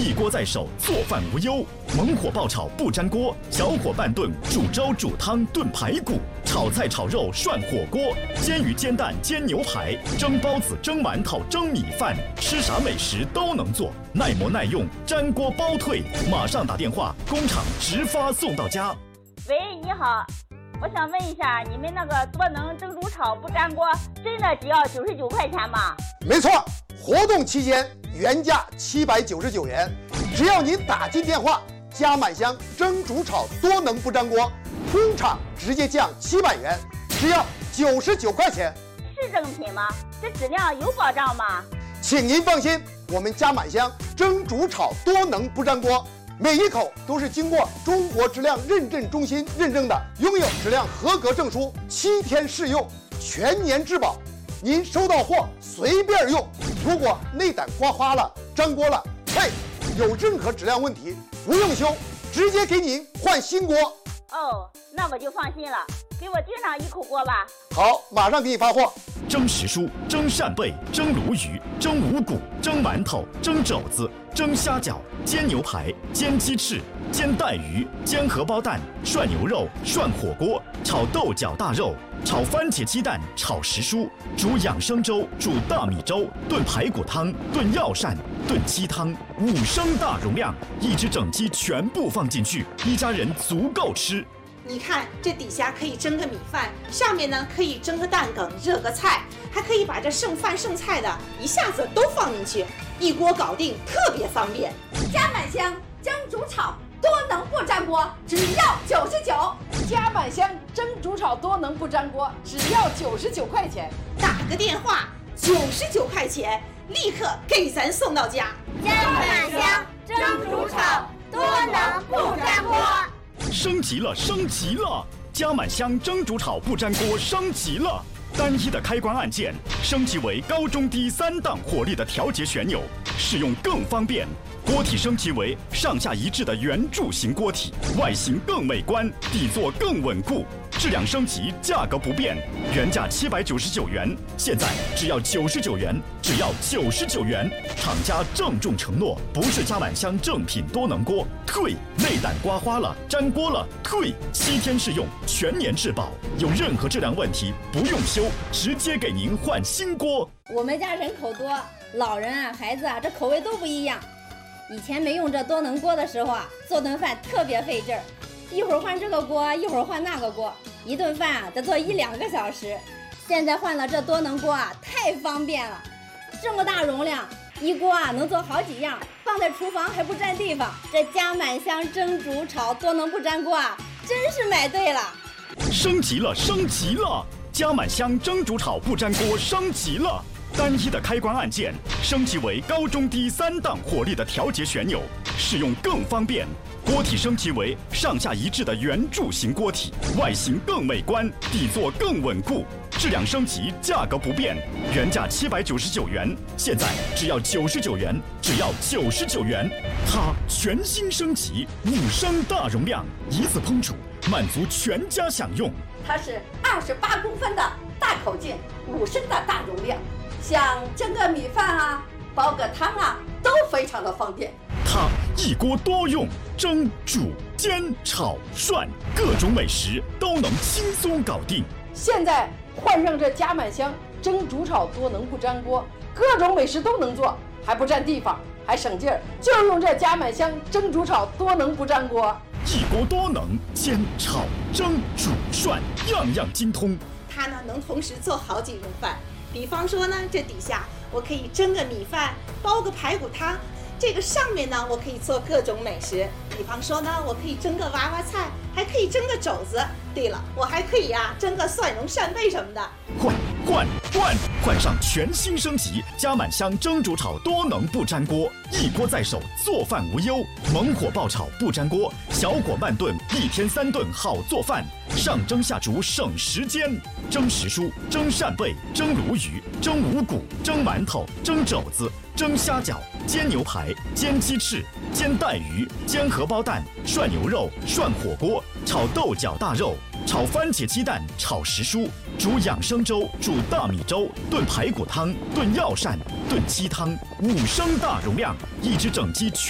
一锅在手，做饭无忧。猛火爆炒不粘锅，小火慢炖，煮粥煮汤炖排骨，炒菜炒肉涮火锅，煎鱼煎蛋煎牛排，蒸包子蒸馒头蒸米饭，吃啥美食都能做，耐磨耐用，粘锅包退。马上打电话，工厂直发送到家。 喂，你好，我想问一下，你们那个多能蒸煮炒不粘锅真的只要99块钱吗？ 没错，活动期间原价799元，只要您打进电话，加满箱蒸煮炒多能不粘锅，工厂直接降700元，只要99块钱。 是正品吗？这质量有保障吗？ 请您放心，我们加满箱蒸煮炒多能不粘锅，每一口都是经过中国质量认证中心认证的，拥有质量合格证书，7天试用，全年质保。您收到货随便用，如果内胆刮花了、粘锅了，嘿，有任何质量问题不用修，直接给您换新锅。 哦，那我就放心了，给我订上1口锅吧。 好，马上给你发货。 蒸时蔬、蒸扇贝、蒸鲈鱼、蒸五谷、蒸馒头、蒸肘子、蒸虾饺、煎牛排、煎鸡翅、煎带鱼、煎荷包蛋、涮牛肉、涮火锅、炒豆角大肉、炒番茄鸡蛋、炒时蔬、煮养生粥、煮大米粥、炖排骨汤、炖药膳、炖鸡汤，5升大容量，1只整鸡全部放进去，一家人足够吃。 你看这底下可以蒸个米饭，上面呢可以蒸个蛋梗，热个菜，还可以把这剩饭剩菜的一下子都放进去，一锅搞定，特别方便。 加满箱蒸煮炒多能不粘锅，只要99。 加满箱蒸煮炒多能不粘锅，只要99块钱。 打个电话，99块钱，立刻给咱送到家。 加满箱蒸煮炒多能不粘锅。 升级了，升级了！加满箱蒸煮炒不粘锅升级了，单一的开关按键升级为高中低3档火力的调节旋钮，使用更方便。锅体升级为上下一致的圆柱形锅体，外形更美观，底座更稳固。质量升级，价格不变，原价799元，现在只要99元，只要99元。厂家郑重承诺，不是加满箱正品多能锅，退；内胆刮花了、粘锅了，退；7天试用，全年质保。有任何质量问题不用修，直接给您换新锅。 我们家人口多，老人啊、孩子啊，这口味都不一样。以前没用这多能锅的时候啊，做顿饭特别费劲儿，一会儿换这个锅，一会儿换那个锅，一顿饭啊得做1-2个小时。现在换了这多能锅啊，太方便了，这么大容量，一锅啊能做好几样，放在厨房还不占地方。这加满箱蒸煮炒多能不粘锅啊，真是买对了。 升级了，升级了！加满箱蒸煮炒不粘锅升级了。单一的开关按键升级为高中低3档火力的调节旋钮，使用更方便。锅体升级为上下一致的圆柱形锅体，外形更美观，底座更稳固。质量升级，价格不变，原价799元，现在只要99元，只要99元。它全新升级，5升大容量，一次烹煮，满足全家享用。 它是28公分的大口径，5升的大容量，像蒸个米饭啊、煲个汤啊，都非常的方便。 它一锅多用，蒸、煮、煎、炒、涮，各种美食都能轻松搞定。 现在换上这加满箱蒸煮炒多能不粘锅，各种美食都能做，还不占地方，还省劲儿，就用这加满箱蒸煮炒多能不粘锅。 一锅多能，煎、炒、蒸、煮、涮，样样精通。 它呢能同时做好几种饭，比方说呢，这底下我可以蒸个米饭，煲个排骨汤。这个上面呢，我可以做各种美食，比方说呢，我可以蒸个娃娃菜，还可以蒸个肘子。对了，我还可以蒸个蒜蓉扇贝什么的。 换上全新升级加满箱蒸煮炒多能不粘锅，一锅在手，做饭无忧。猛火爆炒不粘锅，小火慢炖，1天3顿好做饭。上蒸下煮省时间，蒸时蔬、蒸扇贝、蒸鲈鱼、蒸五谷、蒸馒头、蒸肘子、蒸虾饺、煎牛排、煎鸡翅、煎带鱼、煎荷包蛋、涮牛肉、涮火锅、炒豆角大肉、炒番茄鸡蛋、炒时蔬、煮养生粥、煮大米粥、炖排骨汤、炖药膳、炖鸡汤，5升大容量，1只整鸡全